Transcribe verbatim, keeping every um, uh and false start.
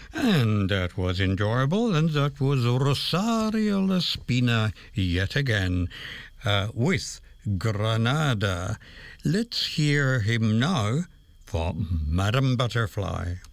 And that was enjoyable, and that was Rosario Laspina yet again uh, with Granada. Let's hear him now for Madame Butterfly.